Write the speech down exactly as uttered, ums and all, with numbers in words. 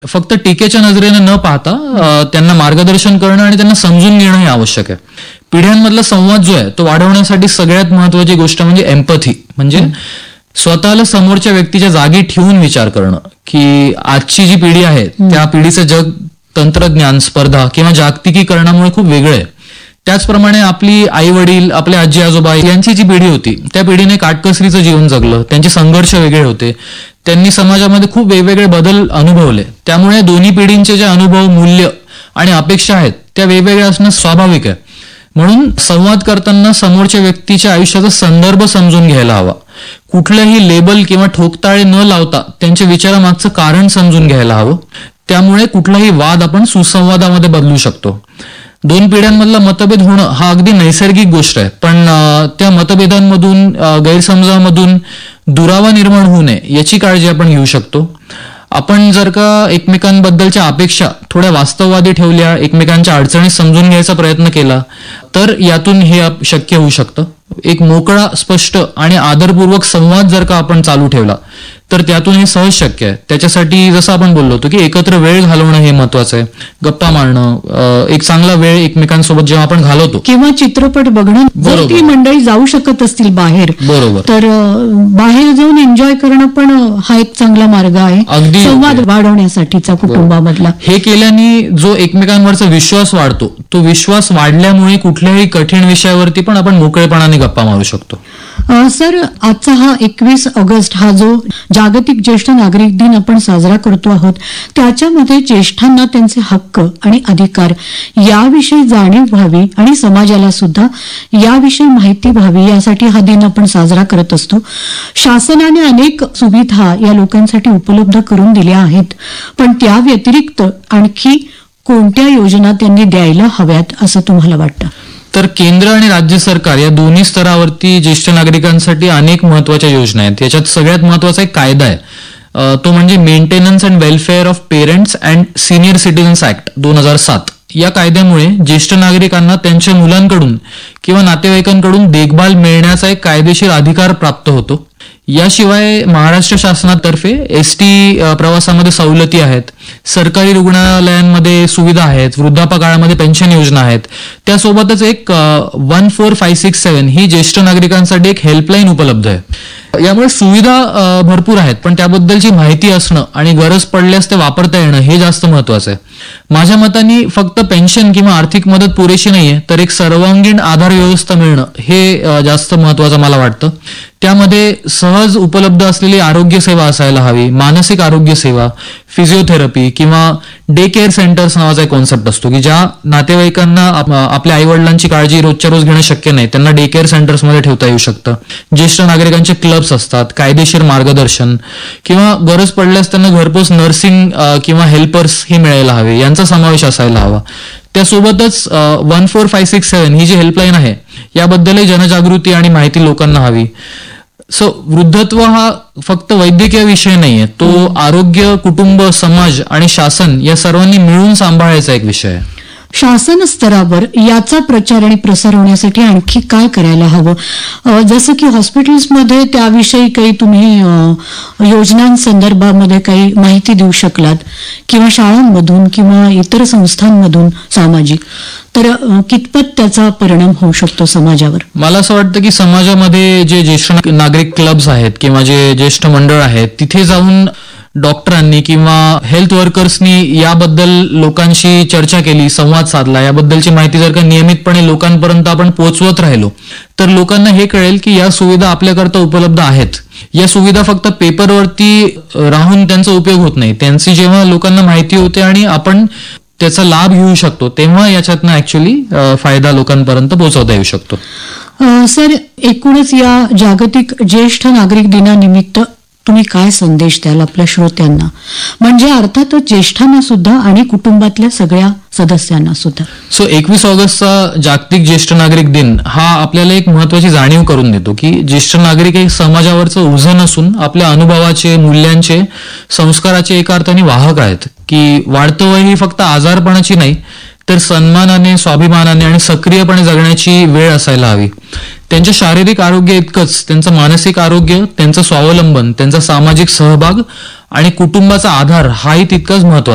फक्त टीकेच्या नजरेने न पाहता त्यांना मार्गदर्शन करणं आणि त्यांना समजून घेणं हे आवश्यक आहे. पिढ्यांमधला संवाद जो आहे तो वाढवण्यासाठी सगळ्यात महत्वाची गोष्ट म्हणजे एम्पथी, म्हणजे स्वतःला समोरच्या व्यक्तीच्या जागी ठेवून विचार करणं, की आजची जी पिढी आहे त्या पिढीचं जग तंत्रज्ञान, स्पर्धा किंवा जागतिकीकरणामुळे खूप वेगळं आहे. त्याचप्रमाणे आपली आई वडील, आपले आजी आजोबा यांची जी पिढी होती त्या पिढीने काटकसरीचं जीवन जगलं, त्यांचे संघर्ष वेगळे होते, त्यांनी समाजामध्ये खूप वेगवेगळे बदल अनुभवले. त्यामुळे दोन्ही पिढींचे जे अनुभव, मूल्य आणि अपेक्षा आहेत त्या वेगवेगळ्या असणं स्वाभाविक आहे. म्हणून संवाद करताना समोरच्या व्यक्तीच्या आयुष्याचा संदर्भ समजून घ्यायला हवा. कुठलंही लेबल किंवा ठोकताळे न लावता त्यांच्या विचारामागचं कारण समजून घ्यायला हवं. त्यामुळे कुठलाही वाद आपण सुसंवादामध्ये बदलू शकतो. दोन पिढ्यांमधला मतभेद होणं हा अगदी नैसर्गिक गोष्ट आहे, पण त्या मतभेदांमधून, गैरसमजामधून दुरावा निर्माण होऊ नये याची काळजी आपण घेऊ शकतो. आपण जर का एकमेकांबद्दलच्या अपेक्षा थोड्या वास्तववादी ठेवल्या, एकमेकांच्या अडचणी समजून घ्यायचा प्रयत्न केला तर यातून हे शक्य होऊ शकतं. एक मोकळा, स्पष्ट आणि आदरपूर्वक संवाद जर का आपण चालू ठेवला तर त्यातून हे सहज शक्य आहे. त्याच्यासाठी जसं आपण बोललो होतो की एकत्र वेळ घालवणं हे महत्वाचं आहे. गप्पा मारणं, एक चांगला वेळ एकमेकांसोबत जेव्हा आपण घालवतो, किंवा चित्रपट बघणं, जर ती मंडळी जाऊ शकत असतील बाहेर, बरोबर, तर बाहेर जाऊन एन्जॉय करणं पण हा एक चांगला मार्ग आहे अगदी संवाद वाढवण्यासाठीचा कुटुंबामधला. हे केल्याने जो एकमेकांवरचा विश्वास वाढतो, तो विश्वास वाढल्यामुळे कुठल्याही कठीण विषयावरती पण आपण मोकळेपणाने गप्पा मारू शकतो. सर, आजचा हा एकवीस ऑगस्ट हा जो जागतिक ज्येष्ठ नागरिक दिन आपण साजरा करतो आहोत, त्याच्यामध्ये ज्येष्ठांना त्यांचे हक्क आणि अधिकार याविषयी जाणीव व्हावी आणि समाजाला सुद्धा याविषयी माहिती व्हावी, यासाठी हा दिन आपण साजरा करत असतो. शासनाने अनेक सुविधा या लोकांसाठी उपलब्ध करून दिल्या आहेत, पण त्या व्यतिरिक्त आणखी कोणत्या योजना त्यांनी द्यायला हव्यात असं तुम्हाला वाटतं? तर केंद्र आणि राज्य सरकार या दोन्ही स्तरावरती ज्येष्ठ नागरिकांसाठी अनेक महत्वाच्या योजना आहेत. याच्यात सगळ्यात महत्वाचा एक कायदा आहे, तो म्हणजे maintenance and welfare of parents and senior citizens act दोन हजार सात. या कायद्यामुळे ज्येष्ठ नागरिकांना त्यांच्या मुलांकडून किंवा नातेवाईकांकडून देखभाल मिळण्याचा एक कायदेशीर अधिकार प्राप्त होतो. याशिवाय महाराष्ट्र शासनातर्फे एसटी प्रवासामध्ये सवलती आहेत, सरकारी रुग्णालयांमध्ये सुविधा आहेत, वृद्धापकाळामध्ये पेन्शन योजना आहेत. त्यासोबतच एक one four five six seven ही ज्येष्ठ नागरिकांसाठी एक हेल्पलाईन उपलब्ध आहे. यामुळे सुविधा भरपूर आहेत, पण त्याबद्दलची माहिती असणं आणि गरज पडल्यास ते वापरता येणं हे जास्त महत्वाचं आहे. माझ्या मताने फक्त पेन्शन किंवा आर्थिक मदत पुरेशी नाहीये, तर एक सर्वांगीण आधार व्यवस्था मिळणं हे जास्त महत्वाचं मला वाटतं. त्यामध्ये सहज उपलब्ध असलेली आरोग्य सेवा असायला हवी, मानसिक आरोग्य सेवा, फिजिओथेरपी किंवा डे केअर सेंटर्स नावाचा एक कॉन्सेप्ट असतो की ज्या नातेवाईकांना आपल्या आई वडिलांची काळजी रोजच्या रोज घेणं शक्य नाही, त्यांना डे केअर सेंटर्समध्ये ठेवता येऊ शकतं. ज्येष्ठ नागरिकांचे क्लब्स असतात, कायदेशीर मार्गदर्शन किंवा गरज पडल्यास त्यांना घरपोच नर्सिंग किंवा हेल्पर्स हे मिळायला हवे, यांचा समावेश असायला हवा. त्यासोबतच one four five six seven ही जी हेल्पलाईन आहे याबद्दलही जनजागृती आणि माहिती लोकांना हवी. सो वृद्धत्व हा फक्त वैद्यकीय विषय नाहीये, तो आरोग्य, कुटुंब, समाज आणि शासन या सर्वांनी मिळून सांभाळायचा एक विषय आहे. शासन स्तरावर याचा प्रचार आणि प्रसार होण्यासाठी आणखी काय करायला हवं? जसं की हॉस्पिटल्समध्ये त्याविषयी काही तुम्ही योजनांसंदर्भामध्ये काही माहिती देऊ शकलात, किंवा शाळांमधून किंवा इतर संस्थांमधून सामाजिक, तर कितपत त्याचा परिणाम होऊ शकतो समाजावर? मला असं वाटतं की समाजामध्ये जे ज्येष्ठ नागरिक क्लब्स आहेत किंवा जे ज्येष्ठ मंडळ आहेत तिथे जाऊन डॉक्टरांनी किंवा हेल्थ वर्कर्सनी याबद्दल लोकांशी चर्चा केली, संवाद साधला, याबद्दलची माहिती जर का नियमितपणे लोकांपर्यंत आपण पोहोचवत राहिलो तर लोकांना हे कळेल की या सुविधा आपल्याकरता उपलब्ध आहेत. या सुविधा फक्त पेपरवरती राहून त्यांचा उपयोग होत नाही, त्यांची जेव्हा लोकांना माहिती होते आणि आपण त्याचा लाभ घेऊ शकतो तेव्हा याच्यातनं ऍक्च्युअली फायदा लोकांपर्यंत पोहोचवता येऊ शकतो. सर, एकूणच या जागतिक ज्येष्ठ नागरिक दिनानिमित्त तुम्ही काय संदेश द्याल आपल्या श्रोत्यांना, म्हणजे अर्थातच ज्येष्ठांना सुद्धा आणि कुटुंबातल्या सगळ्या सदस्यांना सुद्धा? सो एकवीस ऑगस्टचा जागतिक ज्येष्ठ नागरिक दिन हा आपल्याला एक महत्वाची जाणीव करून देतो की ज्येष्ठ नागरिक एक समाजावरचं ओझं नसून आपल्या अनुभवाचे, मूल्यांचे, संस्काराचे एका अर्थाने वाहक आहेत. की वाढतं वय ही फक्त आजारपणाची नाही तर सन्मानाने, स्वाभिमानाने आणि सक्रियपणे जगण्याची वेळ असायला हवी. त्यांच्या शारीरिक आरोग्य इतकंच त्यांचं मानसिक आरोग्य, त्यांचं स्वावलंबन, त्यांचा सामाजिक सहभाग आणि कुटुंबाचा आधार हाही तितकाच महत्वाचा